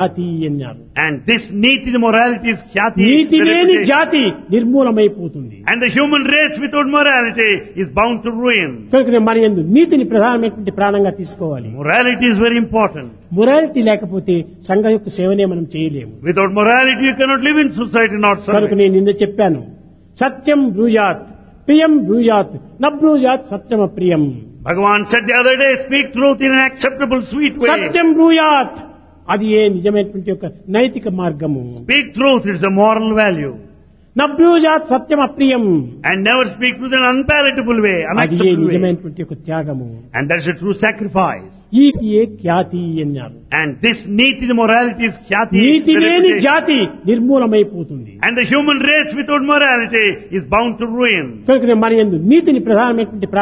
జాతి అన్నారు. And this niti, the morality is khyati. NITI the లేని reputation. జాతి నిర్మూలమైపోతుంది. And the human race without morality is bound to ruin. కనుక మన యందు నీతిని ప్రధానమైనటువంటి ప్రాణంగా తీసుకోవాలి. Morality is very important. Morality లేకపోతే సంఘ యొక్క సేవనే మనం చేయలేము. Without morality, you cannot live in society, not కనుక serve. నేను నిన్న చెప్పాను, సత్యం బ్రూయాత్ ప్రియం బ్రూయాత్ న బ్రూయాత్ సత్యం అప్రియం. Bhagavan said the other day, speak truth in an acceptable, sweet way. సత్యం బ్రూయాత్ అది ఏ నిజమైనటువంటి యొక్క నైతిక మార్గము. Speak truth, it's a moral value. న బ్రూయాత్ సత్యం అప్రియం And never speak truth in an unpalatable way, అది ఏ unacceptable way. నిజమైనటువంటి యొక్క త్యాగము. And that's a true sacrifice. ఈ ఏ ఖ్యాతి అన్నారు. And this niti, the morality is khyati. NITI the లేని reputation. జాతి నిర్మూలమైపోతుంది. And the human race without morality is bound to ruin. కనుక మన యందు నీతిని ప్రధానమైనటువంటి